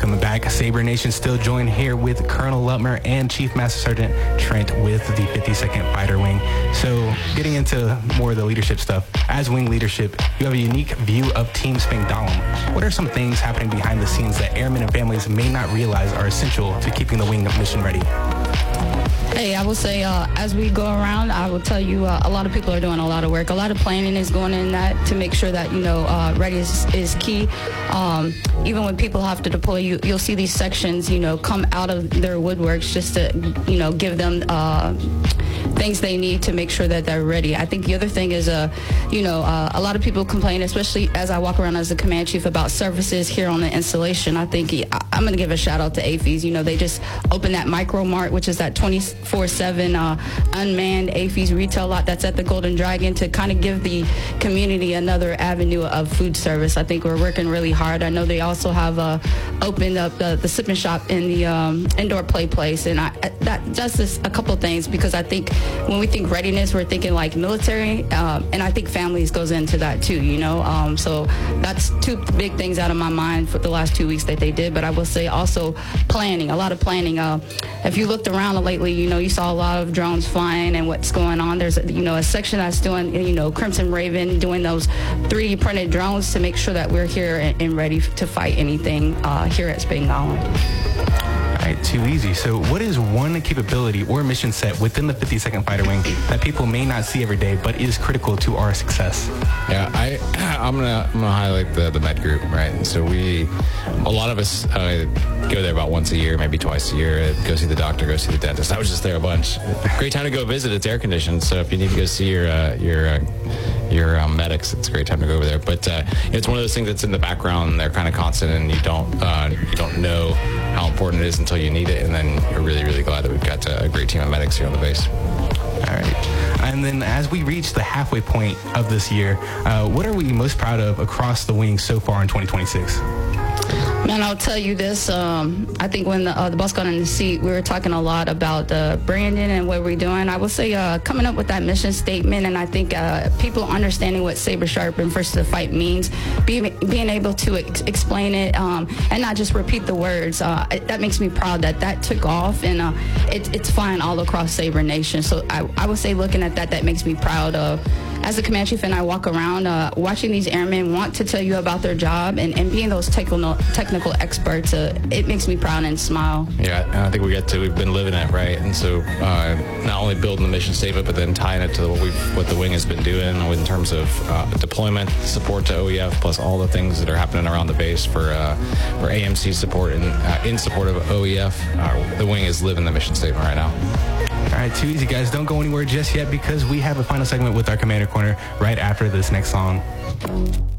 Welcome back. Sabre Nation still joined here with Colonel Lutmer and Chief Master Sergeant Trent with the 52nd Fighter Wing. So getting into more of the leadership stuff, as wing leadership, you have a unique view of Team Spangdahlem. What are some things happening behind the scenes that airmen and families may not realize are essential to keeping the wing mission ready? Hey, I will say, as we go around, I will tell you, a lot of people are doing a lot of work. A lot of planning is going in that to make sure that, readiness is key. Even when people have to deploy, you'll see these sections, come out of their woodworks just to, give them things they need to make sure that they're ready. I think the other thing is, a lot of people complain, especially as I walk around as a command chief, about services here on the installation. I think I'm going to give a shout out to AAFES. They just opened that Micro Mart, which is that 24/7 unmanned AAFES retail lot that's at the Golden Dragon, to kind of give the community another avenue of food service. I think we're working really hard. I know they also have opened up the sipping shop in the indoor play place, and that's just a couple things, because I think when we think readiness, we're thinking like military, and I think families goes into that too, so that's two big things out of my mind for the last 2 weeks that they did. But I will say also planning, a lot of planning. If you looked around lately, you saw a lot of drones flying and what's going on. There's a section that's doing, Crimson Raven, doing those 3D printed drones to make sure that we're here and ready to fight anything here at Spangdahlem. All right, too easy. So what is one capability or mission set within the 52nd Fighter Wing that people may not see every day but is critical to our success? Yeah, I'm gonna highlight the med group, right? And so a lot of us go there about once a year, maybe twice a year, go see the doctor, go see the dentist. I was just there a bunch. Great time to go visit. It's air conditioned, so if you need to go see your medics, it's a great time to go over there. But it's one of those things that's in the background. They're kind of constant, and you don't know how important it is until you need it, and then you're really, really glad that we've got a great team of medics here on the base. All right. And then as we reach the halfway point of this year, what are we most proud of across the wing so far in 2026? Man, I'll tell you this. I think when the boss got in the seat, we were talking a lot about branding and what we're doing. I will say coming up with that mission statement, and I think people understanding what Sabre Sharp and First to the Fight means, being able to explain it and not just repeat the words, that makes me proud that took off, and it's flying all across Sabre Nation. So I would say looking at that makes me proud of. As a command chief and I walk around, watching these airmen want to tell you about their job and being those technical experts, it makes me proud and smile. Yeah, and I think we've been living it, right? And so not only building the mission statement, but then tying it to what the wing has been doing in terms of deployment, support to OEF, plus all the things that are happening around the base for AMC support and in support of OEF. The wing is living the mission statement right now. All right, too easy, guys. Don't go anywhere just yet, because we have a final segment with our Commander Corner right after this next song.